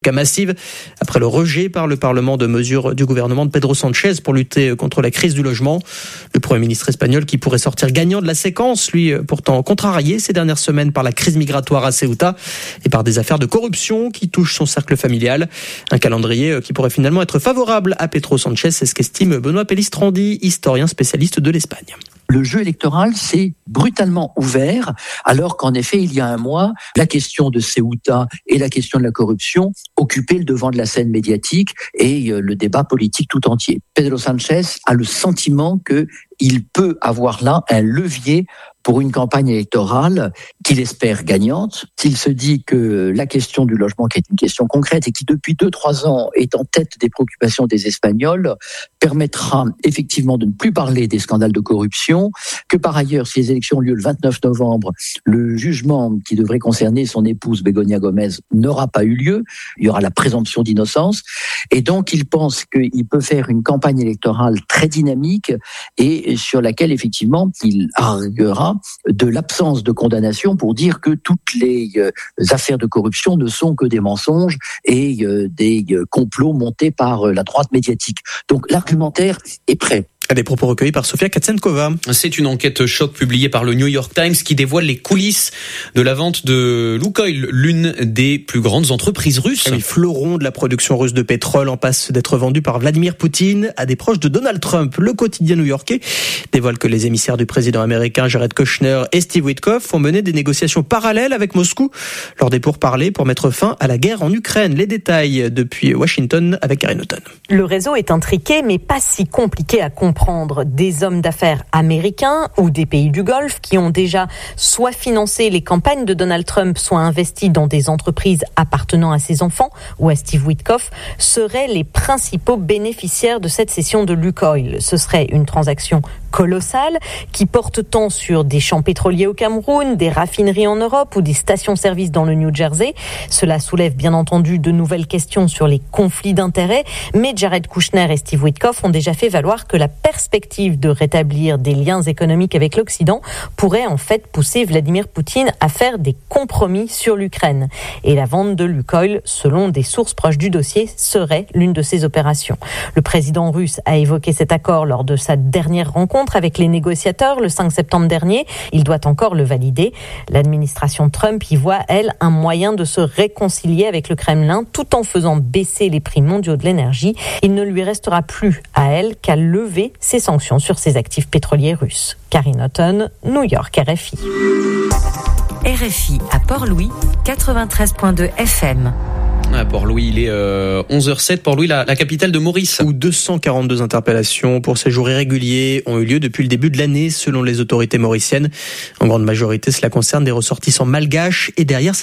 massive après le rejet par le Parlement de mesures du gouvernement de Pedro Sánchez pour lutter contre la crise du logement. Le Premier ministre espagnol qui pourrait sortir gagnant de la séquence, lui pourtant contrarié ces dernières semaines par la crise migratoire à Ceuta et par des affaires de corruption qui touchent son cercle familial. Un calendrier qui pourrait finalement être favorable à Pedro Sánchez, c'est ce qu'estime Benoît Pellistrandi, historien spécialiste de l'Espagne. Le jeu électoral s'est brutalement ouvert, alors qu'en effet, il y a un mois, la question de Ceuta et la question de la corruption occupaient le devant de la scène médiatique et le débat politique tout entier. Pedro Sánchez a le sentiment qu'il peut avoir là un levier pour une campagne électorale qu'il espère gagnante. S'il se dit que la question du logement, qui est une question concrète et qui depuis 2-3 ans est en tête des préoccupations des Espagnols, permettra effectivement de ne plus parler des scandales de corruption, que par ailleurs, si les élections ont lieu le 29 novembre, le jugement qui devrait concerner son épouse Begoña Gómez n'aura pas eu lieu, il y aura la présomption d'innocence, et donc il pense qu'il peut faire une campagne électorale très dynamique et sur laquelle effectivement il arguera de l'absence de condamnation pour dire que toutes les affaires de corruption ne sont que des mensonges et des complots montés par la droite médiatique. Donc l'argumentaire est prêt. Des propos recueillis par Sofia Katsenkova. C'est une enquête choc publiée par le New York Times qui dévoile les coulisses de la vente de Lukoil, l'une des plus grandes entreprises russes. Les fleurons de la production russe de pétrole en passe d'être vendus par Vladimir Poutine à des proches de Donald Trump. Le quotidien new-yorkais dévoile que les émissaires du président américain Jared Kushner et Steve Witkoff ont mené des négociations parallèles avec Moscou lors des pourparlers pour mettre fin à la guerre en Ukraine. Les détails depuis Washington avec Karine Houghton. Le réseau est intriqué mais pas si compliqué à comprendre. Des hommes d'affaires américains ou des pays du Golfe qui ont déjà soit financé les campagnes de Donald Trump, soit investi dans des entreprises appartenant à ses enfants ou à Steve Witkoff, seraient les principaux bénéficiaires de cette cession de Lukoil. Ce serait une transaction colossale qui porte tant sur des champs pétroliers au Cameroun, des raffineries en Europe ou des stations-service dans le New Jersey. Cela soulève bien entendu de nouvelles questions sur les conflits d'intérêts, mais Jared Kushner et Steve Witkoff ont déjà fait valoir que la perspective de rétablir des liens économiques avec l'Occident pourrait en fait pousser Vladimir Poutine à faire des compromis sur l'Ukraine. Et la vente de Lukoil, selon des sources proches du dossier, serait l'une de ces opérations. Le président russe a évoqué cet accord lors de sa dernière rencontre avec les négociateurs le 5 septembre dernier. Il doit encore le valider. L'administration Trump y voit, elle, un moyen de se réconcilier avec le Kremlin tout en faisant baisser les prix mondiaux de l'énergie. Il ne lui restera plus à elle qu'à lever ses sanctions sur ses actifs pétroliers russes. Karine Houghton, New York, RFI. RFI à Port-Louis, 93.2 FM. À Port-Louis, il est 11h07. Port-Louis, la capitale de Maurice. Où 242 interpellations pour séjours irréguliers ont eu lieu depuis le début de l'année, selon les autorités mauriciennes. En grande majorité, cela concerne des ressortissants malgaches et derrière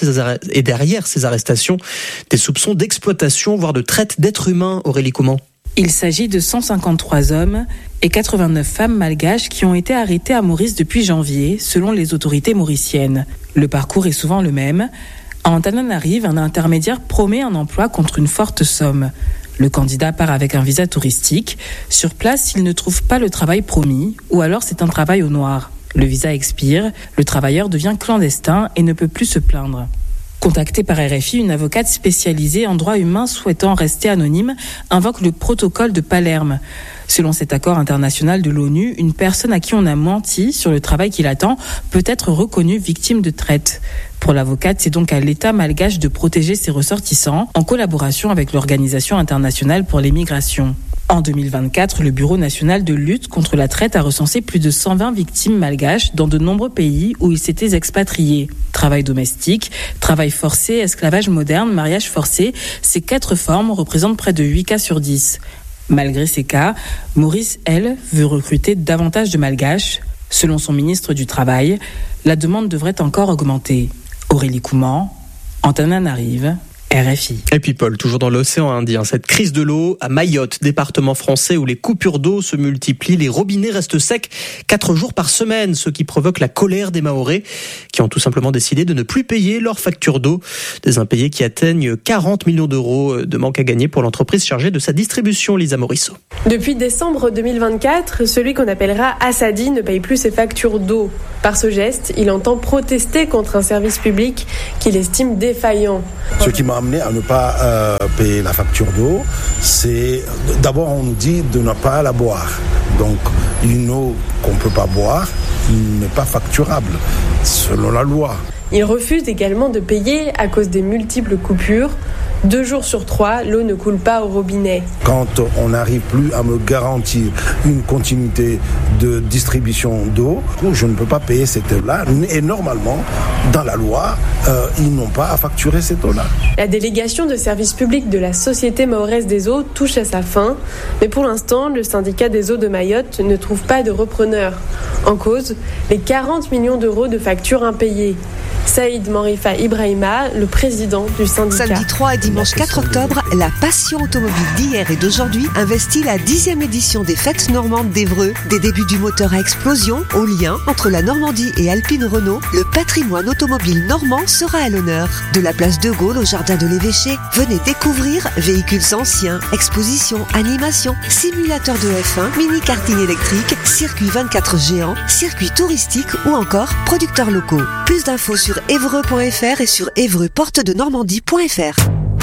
ces arrestations, des soupçons d'exploitation, voire de traite d'êtres humains. Aurélie Couman. Il s'agit de 153 hommes et 89 femmes malgaches qui ont été arrêtés à Maurice depuis janvier, selon les autorités mauriciennes. Le parcours est souvent le même. À Antananarive, un intermédiaire promet un emploi contre une forte somme. Le candidat part avec un visa touristique. Sur place, il ne trouve pas le travail promis, ou alors c'est un travail au noir. Le visa expire, le travailleur devient clandestin et ne peut plus se plaindre. Contactée par RFI, une avocate spécialisée en droit humain souhaitant rester anonyme invoque le protocole de Palerme. Selon cet accord international de l'ONU, une personne à qui on a menti sur le travail qu'il attend peut être reconnue victime de traite. Pour l'avocate, c'est donc à l'État malgache de protéger ses ressortissants en collaboration avec l'Organisation internationale pour les migrations. En 2024, le Bureau national de lutte contre la traite a recensé plus de 120 victimes malgaches dans de nombreux pays où ils s'étaient expatriés. Travail domestique, travail forcé, esclavage moderne, mariage forcé, ces 4 formes représentent près de 8 cas sur 10. Malgré ces cas, Maurice, elle, veut recruter davantage de malgaches. Selon son ministre du Travail, la demande devrait encore augmenter. Aurélie Couman, Antananarive, RFI. Et puis Paul, toujours dans l'océan Indien, cette crise de l'eau à Mayotte, département français où les coupures d'eau se multiplient, les robinets restent secs 4 jours par semaine, ce qui provoque la colère des Mahorais qui ont tout simplement décidé de ne plus payer leurs factures d'eau, des impayés qui atteignent 40 millions d'euros de manque à gagner pour l'entreprise chargée de sa distribution, Lisa Morisseau. Depuis décembre 2024, celui qu'on appellera Assadi ne paye plus ses factures d'eau. Par ce geste, il entend protester contre un service public qu'il estime défaillant. Ce qui m'a amener à ne pas payer la facture d'eau, c'est d'abord on nous dit de ne pas la boire. Donc une eau qu'on ne peut pas boire n'est pas facturable selon la loi. Ils refusent également de payer à cause des multiples coupures. 2 jours sur 3, l'eau ne coule pas au robinet. Quand on n'arrive plus à me garantir une continuité de distribution d'eau, je ne peux pas payer cette eau-là. Et normalement, dans la loi, ils n'ont pas à facturer cette eau-là. La délégation de service public de la Société mahoraise des eaux touche à sa fin. Mais pour l'instant, le syndicat des eaux de Mayotte ne trouve pas de repreneur. En cause, les 40 millions d'euros de factures impayées. Saïd Manrifa Ibrahima, le président du syndicat. Samedi 3 et dimanche 4 octobre, la passion automobile d'hier et d'aujourd'hui investit la 10e édition des Fêtes normandes d'Évreux. Des débuts du moteur à explosion au lien entre la Normandie et Alpine Renault, le patrimoine automobile normand sera à l'honneur. De la place de Gaulle au jardin de l'Évêché, venez découvrir véhicules anciens, expositions, animations, simulateurs de F1, mini-karting électrique, circuits 24 géants, circuits touristiques ou encore producteurs locaux. Plus d'infos sur évreux.fr et sur évreuxportedenormandie.fr.